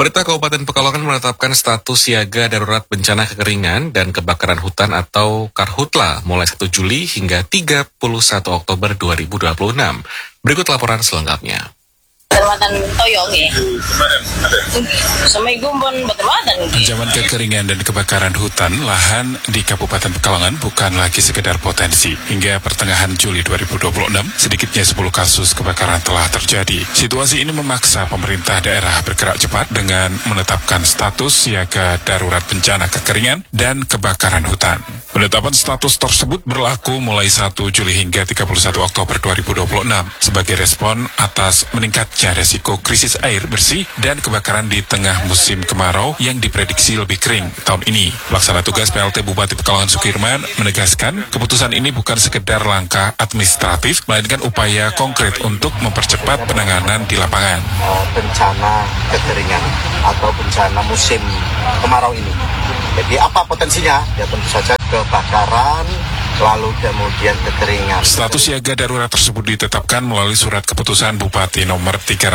Pemerintah Kabupaten Pekalongan menetapkan status siaga darurat bencana kekeringan dan kebakaran hutan atau Karhutla mulai 1 Juli hingga 31 Oktober 2026. Berikut laporan selengkapnya. Kecamatan Toyong ya. Seminggu pun berkembang. Ancaman kekeringan dan kebakaran hutan lahan di Kabupaten Pekalongan bukan lagi sekedar potensi. Hingga pertengahan Juli 2026, sedikitnya 10 kasus kebakaran telah terjadi. Situasi ini memaksa pemerintah daerah bergerak cepat dengan menetapkan status siaga darurat bencana kekeringan dan kebakaran hutan. Penetapan status tersebut berlaku mulai 1 Juli hingga 31 Oktober 2026 sebagai respon atas meningkatnya resiko krisis air bersih dan kebakaran di tengah musim kemarau yang diprediksi lebih kering tahun ini. Pelaksana tugas PLT Bupati Pekalongan Sukirman menegaskan keputusan ini bukan sekedar langkah administratif, melainkan upaya konkret untuk mempercepat penanganan di lapangan. Bencana kekeringan atau bencana musim kemarau ini. Jadi apa potensinya? Ya tentu saja kebakaran, lalu kemudian kekeringan. Status siaga darurat tersebut ditetapkan melalui surat keputusan Bupati nomor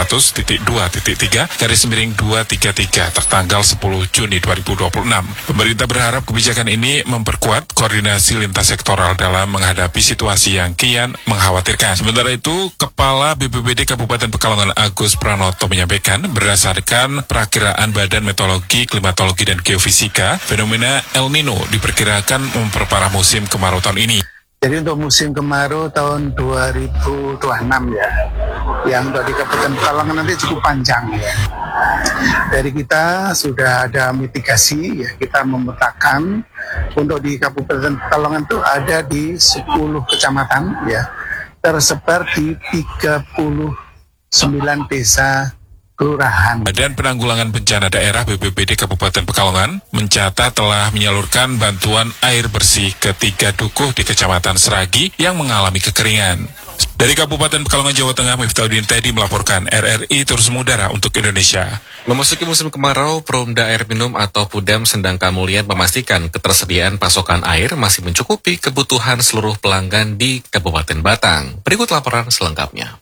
300.2.3/233 tertanggal 10 Juni 2026. Pemerintah berharap kebijakan ini memperkuat koordinasi lintas sektoral dalam menghadapi situasi yang kian mengkhawatirkan. Sementara itu, Kepala BPBD Kabupaten Pekalongan Agus Pranoto menyampaikan berdasarkan perakiraan Badan Meteorologi, Klimatologi dan Geofisika, fenomena El Nino diperkirakan memperparah musim kemarau tahun ini. Jadi untuk musim kemarau tahun 2026 ya, yang dari Kabupaten Pekalongan nanti cukup panjang ya. Dari kita sudah ada mitigasi ya, kita memetakan untuk di Kabupaten Pekalongan itu ada di 10 kecamatan ya, tersebar di 39 desa kelurahan. Badan Penanggulangan Bencana Daerah BPBD Kabupaten Pekalongan mencatat telah menyalurkan bantuan air bersih ke 3 dukuh di Kecamatan Seragi yang mengalami kekeringan. Dari Kabupaten Pekalongan, Jawa Tengah, Miftahudin Teddy melaporkan RRI Terus Mengudara untuk Indonesia. Memasuki musim kemarau, Perumda Air Minum atau Pudam Sendang Kamulyan memastikan ketersediaan pasokan air masih mencukupi kebutuhan seluruh pelanggan di Kabupaten Batang. Berikut laporan selengkapnya.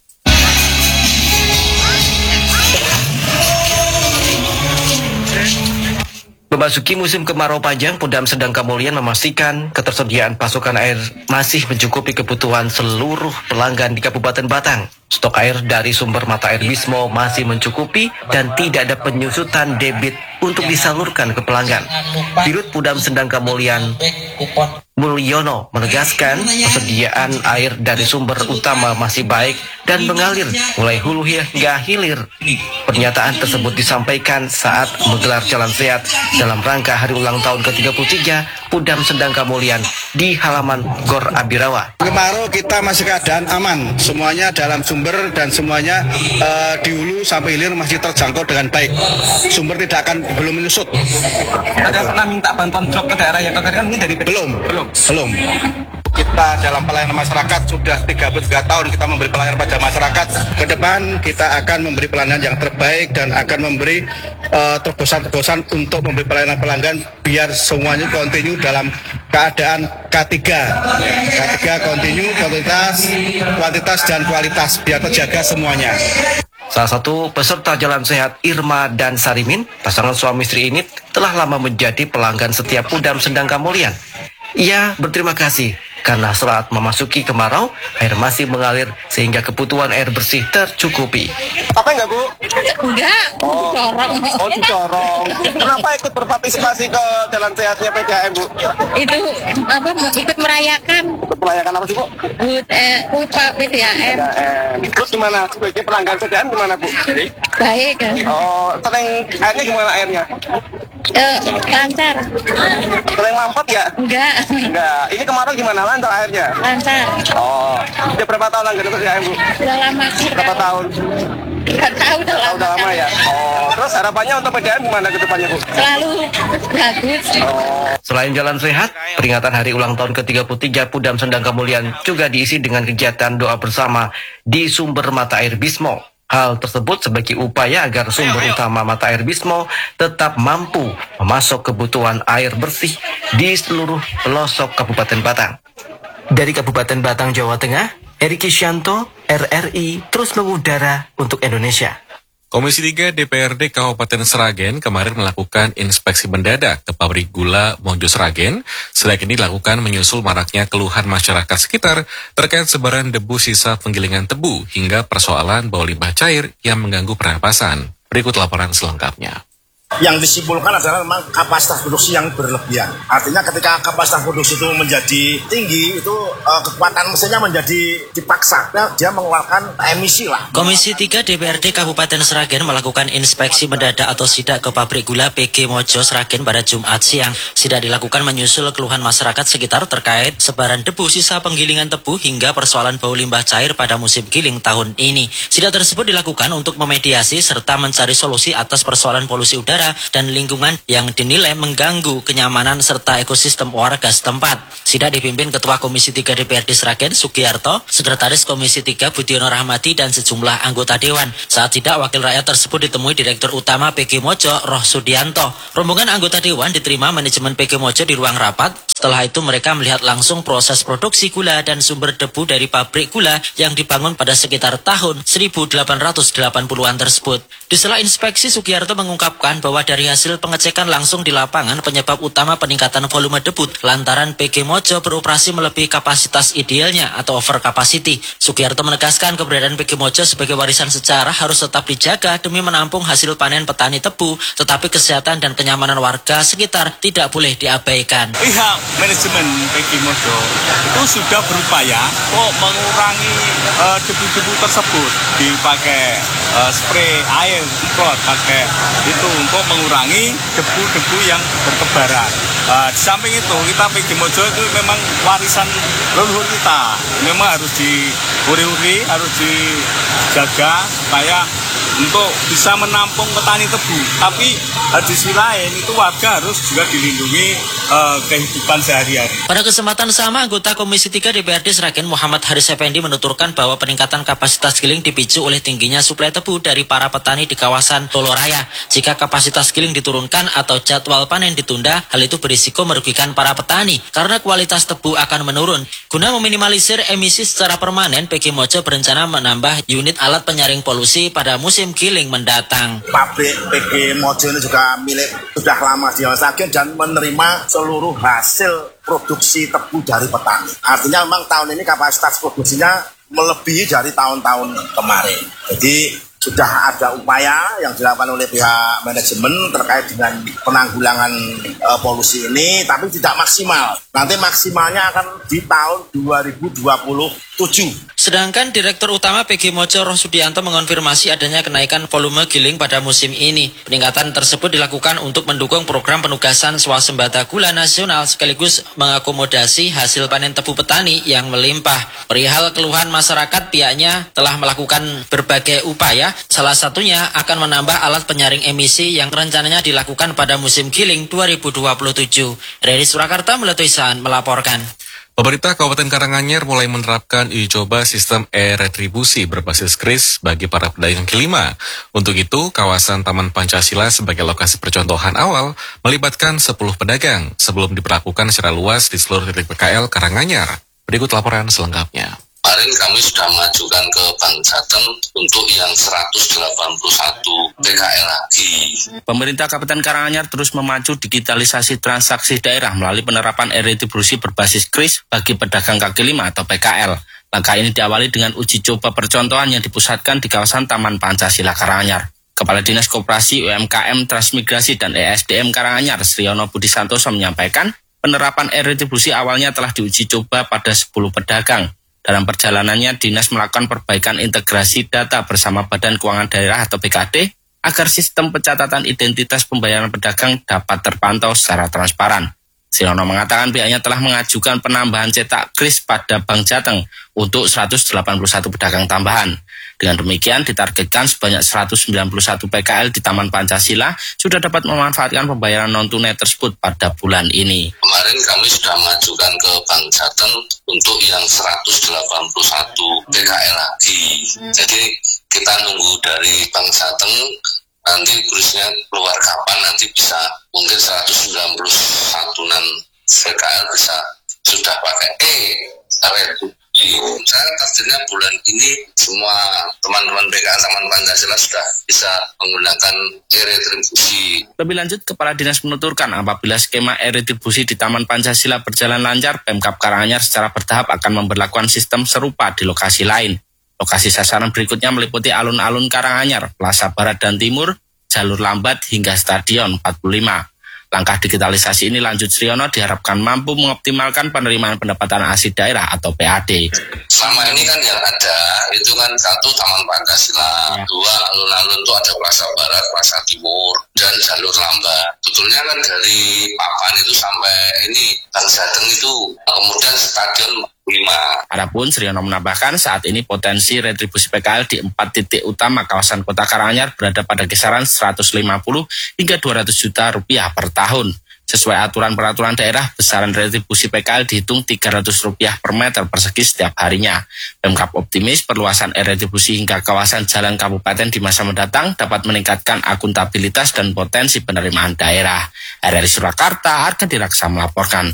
Memasuki musim kemarau panjang, Pudam Sendang Kamulyan memastikan ketersediaan pasokan air masih mencukupi kebutuhan seluruh pelanggan di Kabupaten Batang. Stok air dari sumber mata air Bismo masih mencukupi dan tidak ada penyusutan debit untuk disalurkan ke pelanggan. Dirut Pudam Sendang Kamulyan Mulyono menegaskan persediaan air dari sumber utama masih baik dan mengalir mulai hulu hingga hilir. Pernyataan tersebut disampaikan saat menggelar jalan sehat dalam rangka hari ulang tahun ke-33 Pudam Sendang Kamulyan di halaman Gor Abirawa. Kemarau kita masih keadaan aman, semuanya dalam sumber dan semuanya di hulu sampai hilir masih terjangkau dengan baik. Sumber tidak akan belum menyusut. Ada pernah minta bantuan drop ke daerah yang kekeringan ini dari belum. Kita dalam pelayanan masyarakat sudah 33 tahun kita memberi pelayanan pada masyarakat. Ke depan kita akan memberi pelayanan yang terbaik dan akan memberi terobosan-terobosan untuk memberi pelayanan pelanggan biar semuanya kontinu dalam keadaan K3. K3 kontinu, kuantitas dan kualitas biar terjaga semuanya. Salah satu peserta jalan sehat Irma dan Sarimin, pasangan suami istri ini telah lama menjadi pelanggan setiap Pudam Sendang Kamulyan. Ia berterima kasih karena saat memasuki kemarau, air masih mengalir sehingga kebutuhan air bersih tercukupi. Apa enggak, Bu? Enggak, corong. Oh, dicorong. Kenapa ikut berpartisipasi ke jalan sehatnya PDAM, Bu? Itu apa ikut merayakan Ikut merayakan apa sih, Bu? UPA PDAM. Terus gimana? Sebagai pelanggan PDAM gimana, Bu? Baik kan? Oh, sering airnya gimana airnya? Lancar. Sering mampet ya? Enggak. Enggak. Ini kemarau gimana? Lancar airnya? Lancar. Oh, udah berapa tahun langganan PDAM, Bu? Udah lama sih. Berapa tahun? Enggak tahu udah lama. Udah lama ya? Oh, terus harapannya untuk PDAM gimana ke depannya, Bu? Selalu bagus. Selain jalan sehat, peringatan hari ulang tahun ke-33 Pudam Sendang Kamulyan juga diisi dengan kegiatan doa bersama di sumber mata air Bismo. Hal tersebut sebagai upaya agar sumber utama mata air Bismo tetap mampu memasok kebutuhan air bersih di seluruh pelosok Kabupaten Batang. Dari Kabupaten Batang, Jawa Tengah, Eri Kisyanto, RRI Terus Mengudara untuk Indonesia. Komisi 3 DPRD Kabupaten Sragen kemarin melakukan inspeksi mendadak ke pabrik gula Mojo Sragen. Selain ini dilakukan menyusul maraknya keluhan masyarakat sekitar terkait sebaran debu sisa penggilingan tebu hingga persoalan bau limbah cair yang mengganggu pernapasan. Berikut laporan selengkapnya. Yang disimpulkan adalah memang kapasitas produksi yang berlebihan. Artinya ketika kapasitas produksi itu menjadi tinggi, itu kekuatan mesinnya menjadi dipaksa. Nah, dia mengeluarkan emisi lah. Komisi 3 DPRD Kabupaten Sragen melakukan inspeksi mendadak atau sidak ke pabrik gula PG Mojo Sragen pada Jumat siang. Sidak dilakukan menyusul keluhan masyarakat sekitar terkait sebaran debu sisa penggilingan tebu hingga persoalan bau limbah cair pada musim giling tahun ini. Sidak tersebut dilakukan untuk memediasi serta mencari solusi atas persoalan polusi udara dan lingkungan yang dinilai mengganggu kenyamanan serta ekosistem warga setempat. Sidak dipimpin Ketua Komisi 3 DPRD Sragen Sugiyarto, Sekretaris Komisi 3 Budiono Rahmadi dan sejumlah anggota dewan. Saat sidak, wakil rakyat tersebut ditemui Direktur Utama PG Mojo Roh Sudianto. Rombongan anggota dewan diterima manajemen PG Mojo di ruang rapat. Setelah itu mereka melihat langsung proses produksi gula dan sumber debu dari pabrik gula yang dibangun pada sekitar tahun 1880-an tersebut. Di sela inspeksi, Sugiyarto mengungkapkan bahwa dari hasil pengecekan langsung di lapangan, penyebab utama peningkatan volume debu lantaran PG Mojo beroperasi melebihi kapasitas idealnya atau over capacity. Sugiyarto menegaskan keberadaan PG Mojo sebagai warisan sejarah harus tetap dijaga demi menampung hasil panen petani tebu, tetapi kesehatan dan kenyamanan warga sekitar tidak boleh diabaikan. Pihak manajemen PG Mojo itu sudah berupaya kok mengurangi debu-debu tersebut, dipakai spray air semprot, pakai itu untuk mengurangi debu-debu yang bertebaran. Di samping itu kita PG Mojo itu memang warisan leluhur kita, memang harus diuri-uri, harus dijaga supaya untuk bisa menampung petani tebu. Tapi di sisi lain itu warga harus juga dilindungi kehidupan sehari-hari. Pada kesempatan sama, anggota Komisi 3 DPRD Sragen Muhammad Haris Effendi menuturkan bahwa peningkatan kapasitas giling dipicu oleh tingginya suplai tebu dari para petani di kawasan Toloraya. Jika kapasitas giling diturunkan atau jadwal panen ditunda, hal itu berisiko merugikan para petani karena kualitas tebu akan menurun. Guna meminimalisir emisi secara permanen, PG Mojo berencana menambah unit alat penyaring polusi pada musim giling mendatang. Pabrik PG Mojo ini juga milik sudah lama di Sragen dan menerima seluruh hasil produksi tebu dari petani. Artinya memang tahun ini kapasitas produksinya melebihi dari tahun-tahun kemarin. Jadi sudah ada upaya yang dilakukan oleh pihak manajemen terkait dengan penanggulangan polusi ini, tapi tidak maksimal. Nanti maksimalnya akan di tahun 2027. Sedangkan Direktur Utama PG Mojo Roh Sudianto mengonfirmasi adanya kenaikan volume giling pada musim ini. Peningkatan tersebut dilakukan untuk mendukung program penugasan swasembada gula nasional sekaligus mengakomodasi hasil panen tebu petani yang melimpah. Perihal keluhan masyarakat, pihaknya telah melakukan berbagai upaya, salah satunya akan menambah alat penyaring emisi yang rencananya dilakukan pada musim giling 2027. Dari Surakarta, Meletoisan melaporkan. Pemerintah Kabupaten Karanganyar mulai menerapkan uji coba sistem e-retribusi berbasis kris bagi para pedagang kaki lima. Untuk itu, kawasan Taman Pancasila sebagai lokasi percontohan awal melibatkan 10 pedagang sebelum diberlakukan secara luas di seluruh titik PKL Karanganyar. Berikut laporan selengkapnya. Kemarin kami sudah mengajukan ke Bank Jateng untuk yang 181 PKL lagi. Pemerintah Kabupaten Karanganyar terus memacu digitalisasi transaksi daerah melalui penerapan e-retribusi berbasis kris bagi pedagang kaki lima atau PKL. Langkah ini diawali dengan uji coba percontohan yang dipusatkan di kawasan Taman Pancasila Karanganyar. Kepala Dinas Koperasi UMKM Transmigrasi dan ESDM Karanganyar, Sriono Budi Santoso menyampaikan, penerapan e-retribusi awalnya telah diuji coba pada 10 pedagang. Dalam perjalanannya, Dinas melakukan perbaikan integrasi data bersama Badan Keuangan Daerah atau BKD agar sistem pencatatan identitas pembayaran pedagang dapat terpantau secara transparan. Sriono mengatakan pihaknya telah mengajukan penambahan cetak kris pada Bank Jateng untuk 181 pedagang tambahan. Dengan demikian, ditargetkan sebanyak 191 PKL di Taman Pancasila sudah dapat memanfaatkan pembayaran non-tunai tersebut pada bulan ini. Kemarin kami sudah mengajukan ke Bank Jateng untuk yang 181 PKL lagi. Jadi kita nunggu dari Bank Jateng, nanti kursnya keluar kapan, nanti bisa mungkin 191-an PKL bisa sudah pakai e-retribusi retribusi. Saya targetnya bulan ini semua teman-teman PKL Taman Pancasila sudah bisa menggunakan e-retribusi. Lebih lanjut, Kepala Dinas menuturkan apabila skema e-retribusi di Taman Pancasila berjalan lancar, Pemkab Karanganyar secara bertahap akan memberlakukan sistem serupa di lokasi lain. Lokasi sasaran berikutnya meliputi alun-alun Karanganyar, Plaza Barat dan Timur, jalur lambat hingga Stadion 45. Langkah digitalisasi ini, lanjut Sriono, diharapkan mampu mengoptimalkan penerimaan pendapatan asli daerah atau PAD. Selama ini kan yang ada itu kan satu Taman Pancasila, dua alun-alun itu ada Plaza Barat, Plaza Timur, dan jalur lambat. Betulnya kan dari Papan itu sampai ini Bang Jateng itu, kemudian Stadion 5. Adapun Sriono menambahkan saat ini potensi retribusi PKL di 4 titik utama kawasan Kota Karanganyar berada pada kisaran 150 hingga 200 juta rupiah per tahun. Sesuai aturan peraturan daerah, besaran retribusi PKL dihitung Rp300 per meter persegi setiap harinya. Pemkab optimis perluasan retribusi hingga kawasan jalan kabupaten di masa mendatang dapat meningkatkan akuntabilitas dan potensi penerimaan daerah. RRI Surakarta, Arkadi Raksa melaporkan.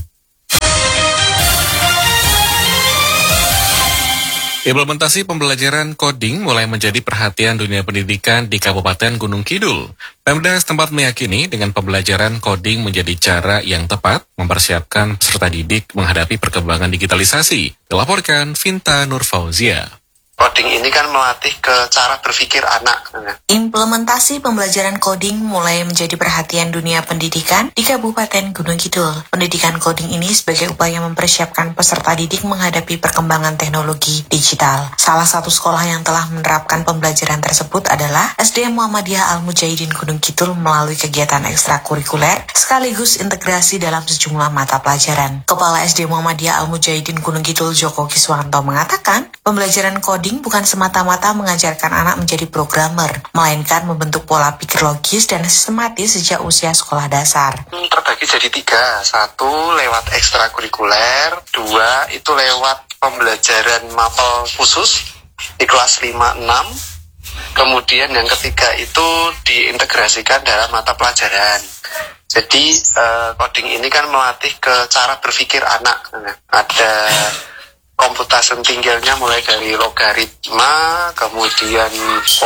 Implementasi pembelajaran coding mulai menjadi perhatian dunia pendidikan di Kabupaten Gunung Kidul. Pemda setempat meyakini dengan pembelajaran coding menjadi cara yang tepat mempersiapkan peserta didik menghadapi perkembangan digitalisasi. Dilaporkan Vinta Nurfauzia. Coding ini kan melatih ke cara berpikir anak. Implementasi pembelajaran coding mulai menjadi perhatian dunia pendidikan di Kabupaten Gunung Kidul. Pendidikan coding ini sebagai upaya mempersiapkan peserta didik menghadapi perkembangan teknologi digital. Salah satu sekolah yang telah menerapkan pembelajaran tersebut adalah SD Muhammadiyah Al-Mujahidin Gunung Kidul melalui kegiatan ekstrakurikuler sekaligus integrasi dalam sejumlah mata pelajaran. Kepala SD Muhammadiyah Al-Mujahidin Gunung Kidul Joko Kiswanto mengatakan, pembelajaran coding bukan semata-mata mengajarkan anak menjadi programmer, melainkan membentuk pola pikir logis dan sistematis sejak usia sekolah dasar. Terbagi jadi 3, 1 lewat ekstrakurikuler, 2 itu lewat pembelajaran mapel khusus di kelas 5-6, kemudian yang ketiga itu diintegrasikan dalam mata pelajaran. Jadi coding ini kan melatih ke cara berpikir anak. Ada komputasi tinggalnya mulai dari logaritma, kemudian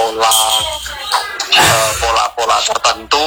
pola-pola tertentu,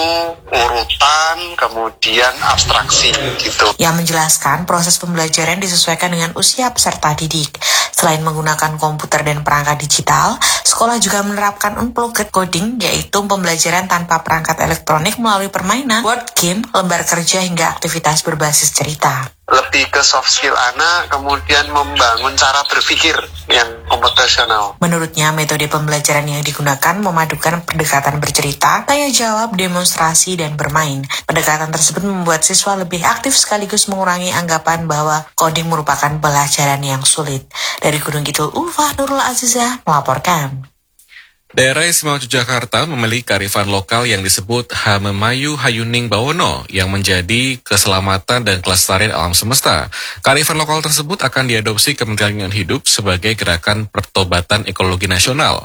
urutan, kemudian abstraksi gitu. Yang menjelaskan proses pembelajaran disesuaikan dengan usia peserta didik. Selain menggunakan komputer dan perangkat digital, sekolah juga menerapkan unplugged coding, yaitu pembelajaran tanpa perangkat elektronik melalui permainan, board game, lembar kerja hingga aktivitas berbasis cerita. Lebih ke soft skill anak, kemudian membangun cara berpikir yang komputasional. Menurutnya, metode pembelajaran yang digunakan memadukan pendekatan bercerita, tanya jawab, demonstrasi, dan bermain. Pendekatan tersebut membuat siswa lebih aktif sekaligus mengurangi anggapan bahwa coding merupakan pelajaran yang sulit. Dari Gunung Kidul, Ulfa Nurul Azizah melaporkan. Daerah Istimewa Yogyakarta memiliki kearifan lokal yang disebut Hamemayu Hayuning Bawono yang menjadi keselamatan dan kelestarian alam semesta. Kearifan lokal tersebut akan diadopsi Kementerian Lingkungan Hidup sebagai gerakan pertobatan ekologi nasional.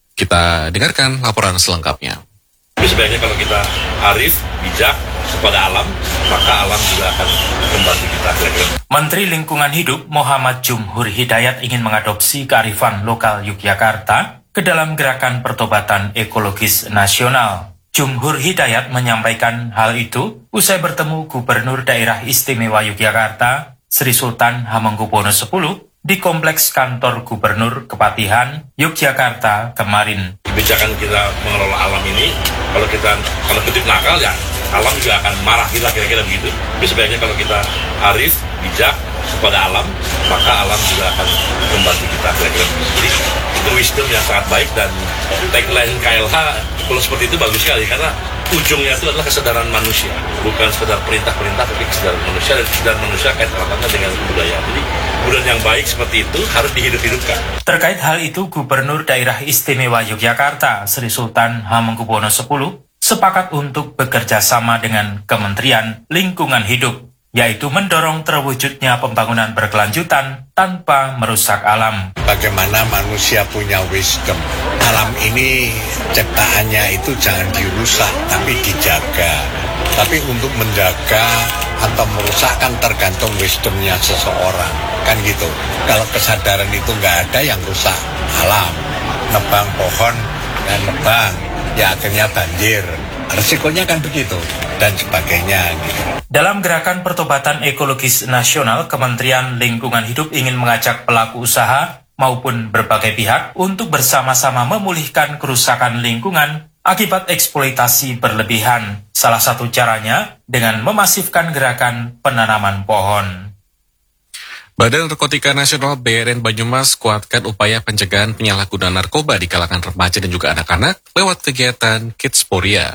Kita dengarkan laporan selengkapnya. Sebenarnya kalau kita arif, bijak kepada alam, maka alam juga akan membantu kita. Menteri Lingkungan Hidup Muhammad Jumhur Hidayat ingin mengadopsi kearifan lokal Yogyakarta ke dalam gerakan pertobatan ekologis nasional. Jumhur Hidayat menyampaikan hal itu usai bertemu Gubernur Daerah Istimewa Yogyakarta, Sri Sultan Hamengkubuwono X di Kompleks Kantor Gubernur Kepatihan, Yogyakarta kemarin. Kebijakan kita mengelola alam ini, kalau kutip nakal ya, alam juga akan marah kita, kira-kira begitu. Tapi sebenarnya kalau kita arif, bijak kepada alam, maka alam juga akan membantu kita, kira-kira begitu. Jadi itu wisdom yang sangat baik, dan tagline KLH kalau seperti itu bagus sekali, karena ujungnya itu adalah kesadaran manusia, bukan sekedar perintah-perintah, tapi kesadaran manusia, dan kesadaran manusia kaitannya dengan kebudayaan. Jadi budaya yang baik seperti itu harus dihidup-hidupkan. Terkait hal itu, Gubernur Daerah Istimewa Yogyakarta, Sri Sultan Hamengkubuwono X, sepakat untuk bekerja sama dengan Kementerian Lingkungan Hidup, yaitu mendorong terwujudnya pembangunan berkelanjutan tanpa merusak alam. Bagaimana manusia punya wisdom. Alam ini ciptaannya itu jangan dirusak, tapi dijaga. Tapi untuk menjaga atau merusak kan tergantung wisdomnya seseorang. kan gitu. Kalau kesadaran itu nggak ada, yang rusak alam, nebang pohon dan nebang, ya akhirnya banjir. Resikonya kan begitu, dan sebagainya. Gitu. Dalam gerakan pertobatan ekologis nasional, Kementerian Lingkungan Hidup ingin mengajak pelaku usaha maupun berbagai pihak untuk bersama-sama memulihkan kerusakan lingkungan akibat eksploitasi berlebihan. Salah satu caranya dengan memasifkan gerakan penanaman pohon. Badan Narkotika Nasional BNN Banyumas kuatkan upaya pencegahan penyalahgunaan narkoba di kalangan remaja dan juga anak-anak lewat kegiatan Kidsporia.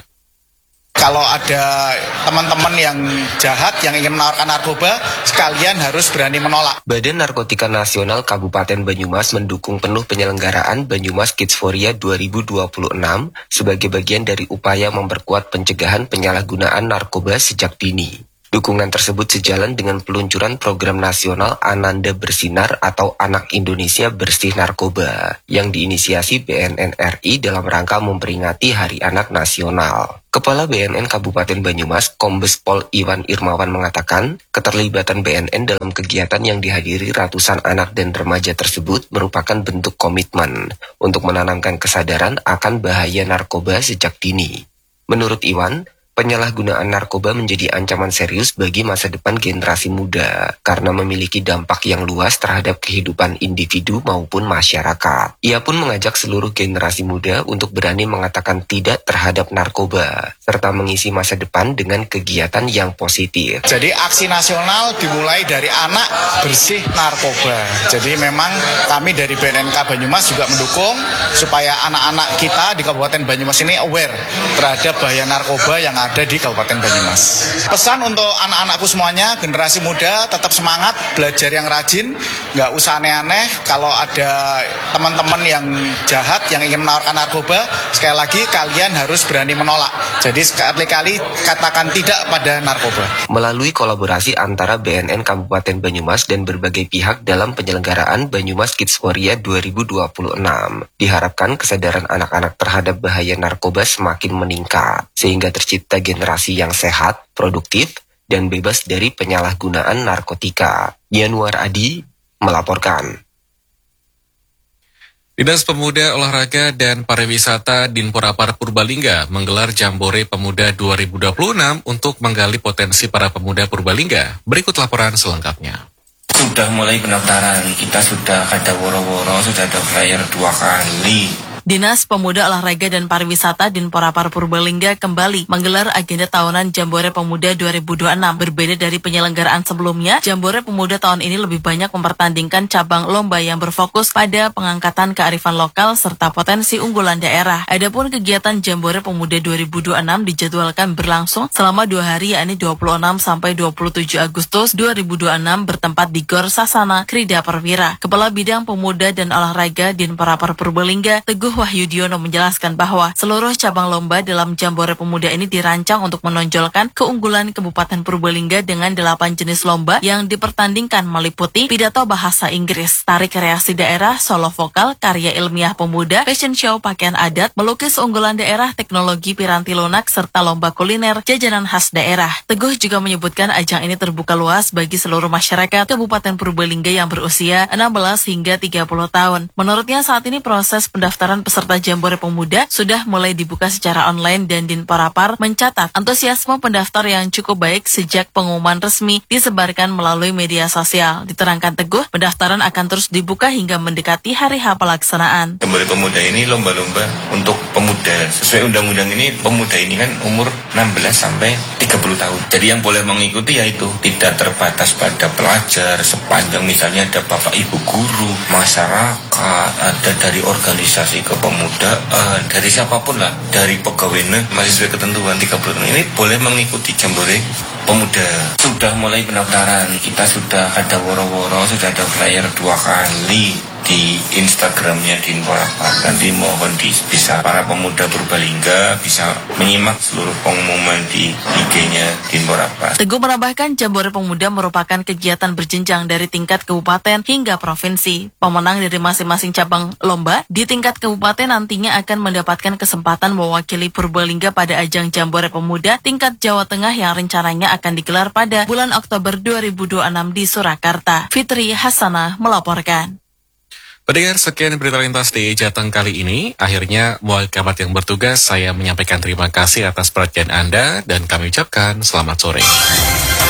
Kalau ada teman-teman yang jahat yang ingin menawarkan narkoba, sekalian harus berani menolak. Badan Narkotika Nasional Kabupaten Banyumas mendukung penuh penyelenggaraan Banyumas Kidsporia 2026 sebagai bagian dari upaya memperkuat pencegahan penyalahgunaan narkoba sejak dini. Dukungan tersebut sejalan dengan peluncuran program nasional Ananda Bersinar atau Anak Indonesia Bersih Narkoba yang diinisiasi BNN RI dalam rangka memperingati Hari Anak Nasional. Kepala BNN Kabupaten Banyumas, Kombes Pol Iwan Irmawan mengatakan, keterlibatan BNN dalam kegiatan yang dihadiri ratusan anak dan remaja tersebut merupakan bentuk komitmen untuk menanamkan kesadaran akan bahaya narkoba sejak dini. Menurut Iwan, penyalahgunaan narkoba menjadi ancaman serius bagi masa depan generasi muda karena memiliki dampak yang luas terhadap kehidupan individu maupun masyarakat. Ia pun mengajak seluruh generasi muda untuk berani mengatakan tidak terhadap narkoba serta mengisi masa depan dengan kegiatan yang positif. Jadi aksi nasional dimulai dari anak bersih narkoba. Jadi memang kami dari BNNK Banyumas juga mendukung supaya anak-anak kita di Kabupaten Banyumas ini aware terhadap bahaya narkoba yang ada di Kabupaten Banyumas. Pesan untuk anak-anakku semuanya, generasi muda tetap semangat, belajar yang rajin, nggak usah aneh-aneh. Kalau ada teman-teman yang jahat yang ingin menawarkan narkoba, sekali lagi kalian harus berani menolak. Jadi sekali-kali katakan tidak pada narkoba. Melalui kolaborasi antara BNN Kabupaten Banyumas dan berbagai pihak dalam penyelenggaraan Banyumas Kidsporia 2026, diharapkan kesadaran anak-anak terhadap bahaya narkoba semakin meningkat, sehingga tercipta generasi yang sehat, produktif, dan bebas dari penyalahgunaan narkotika. Yanuar Adi melaporkan. Dinas Pemuda, Olahraga, dan Pariwisata Dinporapar Purbalingga menggelar Jambore Pemuda 2026 untuk menggali potensi para pemuda Purbalingga. Berikut laporan selengkapnya. Sudah mulai pendaftaran, kita sudah ada woro-woro, sudah ada flyer 2 kali. Dinas Pemuda, Olahraga, dan Pariwisata Dinporapar Purbalingga kembali menggelar agenda tahunan Jambore Pemuda 2026. Berbeda dari penyelenggaraan sebelumnya, Jambore Pemuda tahun ini lebih banyak mempertandingkan cabang lomba yang berfokus pada pengangkatan kearifan lokal serta potensi unggulan daerah. Adapun kegiatan Jambore Pemuda 2026 dijadwalkan berlangsung selama 2 hari, yakni 26 sampai 27 Agustus 2026 bertempat di Gor Sasana Krida Perwira. Kepala Bidang Pemuda dan Olahraga Dinporapar Purbalingga, Teguh Wahyudiono menjelaskan bahwa seluruh cabang lomba dalam Jambore Pemuda ini dirancang untuk menonjolkan keunggulan Kabupaten Purbalingga dengan 8 jenis lomba yang dipertandingkan meliputi pidato bahasa Inggris, tari kreasi daerah, solo vokal, karya ilmiah pemuda, fashion show pakaian adat, melukis unggulan daerah, teknologi piranti lunak, serta lomba kuliner jajanan khas daerah. Teguh juga menyebutkan ajang ini terbuka luas bagi seluruh masyarakat Kabupaten Purbalingga yang berusia 16 hingga 30 tahun. Menurutnya saat ini proses pendaftaran peserta Jambore Pemuda sudah mulai dibuka secara online dan Dinporapar mencatat antusiasme pendaftar yang cukup baik sejak pengumuman resmi disebarkan melalui media sosial. Diterangkan Teguh, pendaftaran akan terus dibuka hingga mendekati hari H pelaksanaan. Jambore Pemuda ini lomba-lomba untuk pemuda. Sesuai undang-undang ini, pemuda ini kan umur 16 sampai 30 tahun. Jadi yang boleh mengikuti yaitu tidak terbatas pada pelajar, sepanjang misalnya ada bapak ibu guru, masyarakat, ada dari organisasi kepemudaan, dari siapapun lah, dari pegawai masih sesuai ketentuan 30 tahun ini boleh mengikuti Jambore Pemuda. Sudah mulai pendaftaran, kita sudah ada woro-woro, sudah ada flyer 2 kali. di Instagramnya Dinporapa. Nanti mohon bisa para pemuda Purbalingga bisa menyimak seluruh pengumuman di IG-nya Dinporapa. Teguh menambahkan Jambore Pemuda merupakan kegiatan berjenjang dari tingkat kabupaten hingga provinsi. Pemenang dari masing-masing cabang lomba di tingkat kabupaten nantinya akan mendapatkan kesempatan mewakili Purbalingga pada ajang Jambore Pemuda tingkat Jawa Tengah yang rencananya akan digelar pada bulan Oktober 2026 di Surakarta. Fitri Hasanah melaporkan. Pendengar, sekian berita lintas di Jateng kali ini. Akhirnya, Muhammad yang bertugas, saya menyampaikan terima kasih atas perhatian Anda dan kami ucapkan selamat sore.